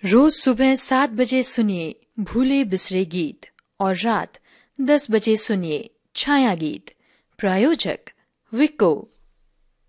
रोज सुबह 7 बजे सुनिए भूले बिसरे गीत और रात 10 बजे सुनिए छाया गीत। प्रायोजक विको।